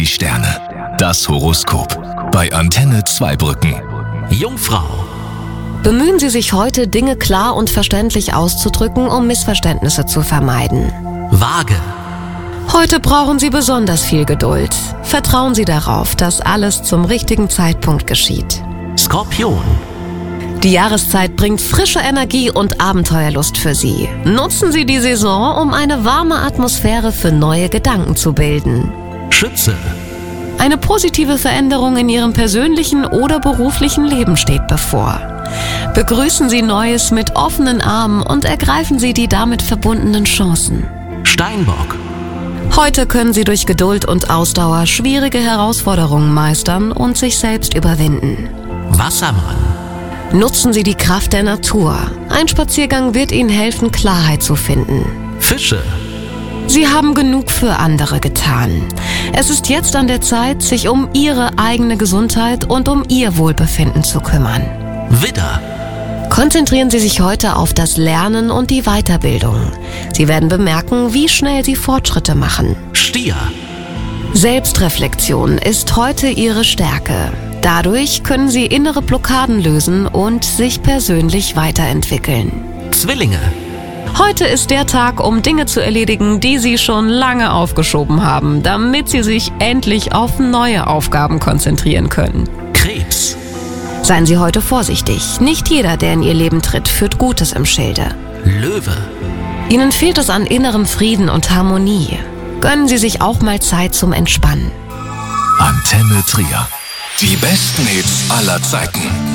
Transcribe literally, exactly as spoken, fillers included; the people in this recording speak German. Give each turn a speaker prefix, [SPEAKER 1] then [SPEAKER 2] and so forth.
[SPEAKER 1] die Sterne. Das Horoskop. Bei Antenne Zweibrücken.
[SPEAKER 2] Jungfrau.
[SPEAKER 3] Bemühen Sie sich heute, Dinge klar und verständlich auszudrücken, um Missverständnisse zu vermeiden.
[SPEAKER 2] Waage.
[SPEAKER 3] Heute brauchen Sie besonders viel Geduld. Vertrauen Sie darauf, dass alles zum richtigen Zeitpunkt geschieht.
[SPEAKER 2] Skorpion.
[SPEAKER 3] Die Jahreszeit bringt frische Energie und Abenteuerlust für Sie. Nutzen Sie die Saison, um eine warme Atmosphäre für neue Gedanken zu bilden.
[SPEAKER 2] Schütze.
[SPEAKER 3] Eine positive Veränderung in Ihrem persönlichen oder beruflichen Leben steht bevor. Begrüßen Sie Neues mit offenen Armen und ergreifen Sie die damit verbundenen Chancen.
[SPEAKER 2] Steinbock.
[SPEAKER 3] Heute können Sie durch Geduld und Ausdauer schwierige Herausforderungen meistern und sich selbst überwinden.
[SPEAKER 2] Wassermann.
[SPEAKER 3] Nutzen Sie die Kraft der Natur. Ein Spaziergang wird Ihnen helfen, Klarheit zu finden.
[SPEAKER 2] Fische.
[SPEAKER 3] Sie haben genug für andere getan. Es ist jetzt an der Zeit, sich um Ihre eigene Gesundheit und um Ihr Wohlbefinden zu kümmern.
[SPEAKER 2] Widder.
[SPEAKER 3] Konzentrieren Sie sich heute auf das Lernen und die Weiterbildung. Sie werden bemerken, wie schnell Sie Fortschritte machen.
[SPEAKER 2] Stier.
[SPEAKER 3] Selbstreflexion ist heute Ihre Stärke. Dadurch können Sie innere Blockaden lösen und sich persönlich weiterentwickeln.
[SPEAKER 2] Zwillinge.
[SPEAKER 3] Heute ist der Tag, um Dinge zu erledigen, die Sie schon lange aufgeschoben haben, damit Sie sich endlich auf neue Aufgaben konzentrieren können.
[SPEAKER 2] Krebs.
[SPEAKER 3] Seien Sie heute vorsichtig. Nicht jeder, der in Ihr Leben tritt, führt Gutes im Schilde.
[SPEAKER 2] Löwe.
[SPEAKER 3] Ihnen fehlt es an innerem Frieden und Harmonie. Gönnen Sie sich auch mal Zeit zum Entspannen.
[SPEAKER 1] Antenne Trier. Die besten Hits aller Zeiten.